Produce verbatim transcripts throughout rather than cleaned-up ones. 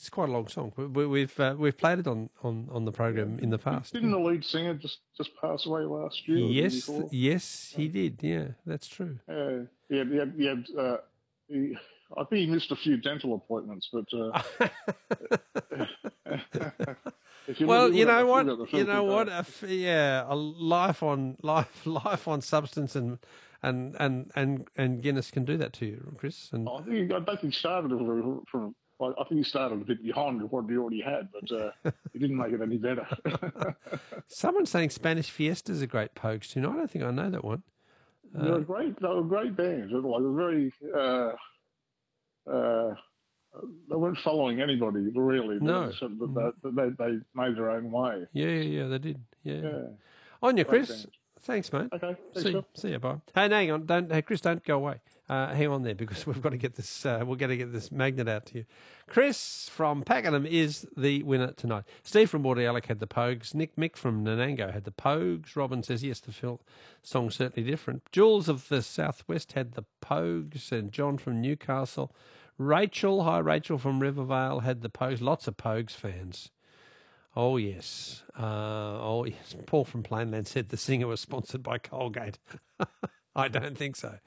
It's quite a long song. We, we've uh, we've played it on, on, on the program yeah. in the past. Didn't the lead singer just, just pass away last year? Yes, yes, he did. Yeah, that's true. Yeah, he had, he had, he had uh, he, I think he missed a few dental appointments, but. Uh, you well, you know, what, you know what? You know what? Yeah, a life on life, life on substance and and and and and Guinness can do that to you, Chris. And I think I don't think he started from. from I think he started a bit behind what he already had, but uh, he didn't make it any better. Someone's saying Spanish Fiesta is a great Pogues tune. I don't think I know that one. They were great. They were great bands. They were very. Uh, uh, they weren't following anybody really. No, so they, they, they made their own way. Yeah, yeah, yeah they did. Yeah. yeah. On you, Chris. Bands. Thanks, mate. Okay. Thanks, see, see you. Bye. Hey, hang on. Don't, hey, Chris, don't go away. Uh, hang on there because we've got to get this. Uh, we're going to get this magnet out to you. Chris from Pakenham is the winner tonight. Steve from Port Alec had the Pogues. Nick Mick from Nanango had the Pogues. Robin says yes, the film song's certainly different. Jules of the Southwest had the Pogues, and John from Newcastle. Rachel, hi Rachel from Rivervale had the Pogues. Lots of Pogues fans. Oh, yes. Uh, oh, yes. Paul from Plainland said the singer was sponsored by Colgate. I don't think so.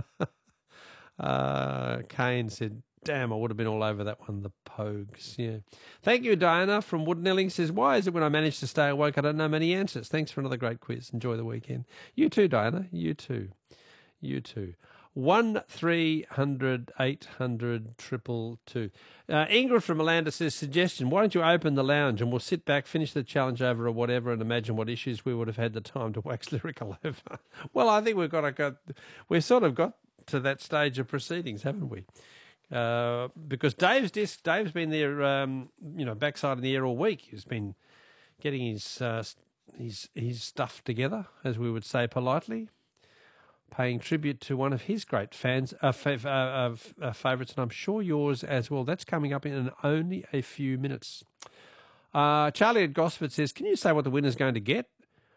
uh, Kane said, damn, I would have been all over that one, the Pogues. Yeah. Thank you, Diana from Woodnelling says, why is it when I manage to stay awake, I don't know many answers? Thanks for another great quiz. Enjoy the weekend. You too, Diana. You too. You too. One three hundred eight hundred triple two. Uh, Ingrid from Malanda says, suggestion, why don't you open the lounge and we'll sit back, finish the challenge over or whatever and imagine what issues we would have had the time to wax lyrical over. Well, I think we've got to go, we've sort of got to that stage of proceedings, haven't we? Uh, because Dave's disc, Dave's been there, um, you know, backside in the air all week. He's been getting his, uh, his, his stuff together, as we would say politely. Paying tribute to one of his great fans, uh, fav- uh, uh, favourites, and I'm sure yours as well. That's coming up in only a few minutes. Uh, Charlie at Gosford says, can you say what the winner's going to get?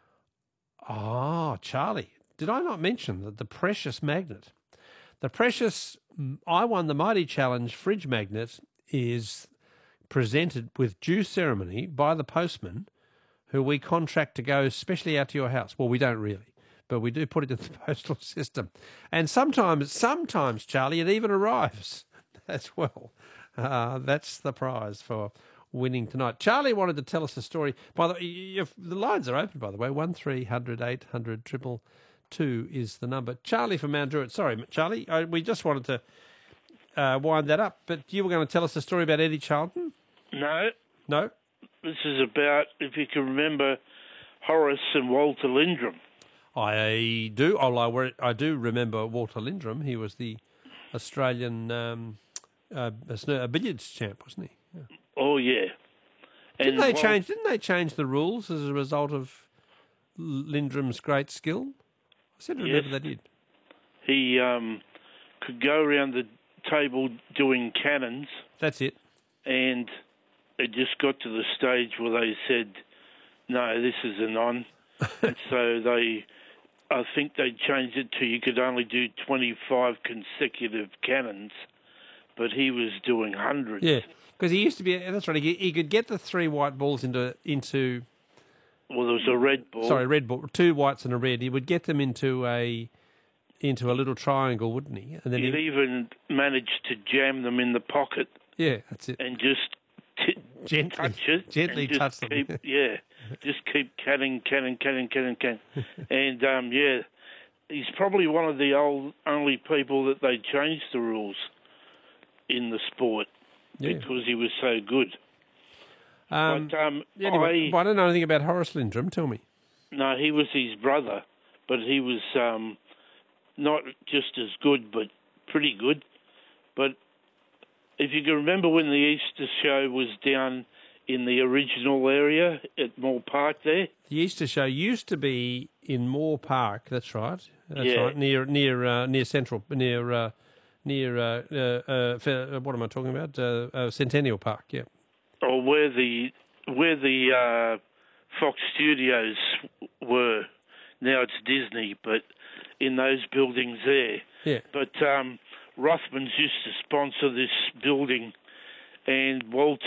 Oh, Charlie, did I not mention that the precious magnet, the precious I Won the Mighty Challenge fridge magnet is presented with due ceremony by the postman who we contract to go specially out to your house. Well, we don't really. But we do put it in the postal system. And sometimes, sometimes, Charlie, it even arrives as well. Uh, that's the prize for winning tonight. Charlie wanted to tell us a story. By the way, the lines are open, by the way. one three hundred eight hundred triple two is the number. Charlie from Mount Druitt. Sorry, Charlie, I, we just wanted to uh, wind that up. But you were going to tell us a story about Eddie Charlton? No. No? This is about, if you can remember, Horace and Walter Lindrum. I do. Oh, I, I do remember Walter Lindrum. He was the Australian um, uh, a billiards champ, wasn't he? Yeah. Oh yeah. And didn't they Wal- change? Didn't they change the rules as a result of Lindrum's great skill? I said I remember yes. they did. He um, could go around the table doing cannons. That's it. And it just got to the stage where they said, "No, this is a non," and so they. I think they changed it to you could only do twenty-five consecutive cannons, but he was doing hundreds. Yeah, because he used to be. That's right. He, he could get the three white balls into into. Well, there was a red ball. Sorry, red ball. Two whites and a red. He would get them into a into a little triangle, wouldn't he? And then he'd he even managed to jam them in the pocket. Yeah, that's it. And just t- gently touch it. Gently and touch them. Keep, yeah. Just keep canning, canning, canning, canning, canning. And, um, yeah, he's probably one of the old only people that they changed the rules in the sport yeah. because he was so good. Um, but, um, anyway, I, I don't know anything about Horace Lindrum. Tell me. No, he was his brother, but he was um, not just as good, but pretty good. But if you can remember when the Easter show was down in the original area at Moore Park there. The Easter show used to be in Moore Park. That's right. That's yeah. right. Near near uh, near Central near uh, near uh, uh, uh, what am I talking about? Uh, uh, Centennial Park. Yeah. Or where the where the uh, Fox Studios were. Now it's Disney, but in those buildings there. Yeah. But um, Rothmans used to sponsor this building, and Walter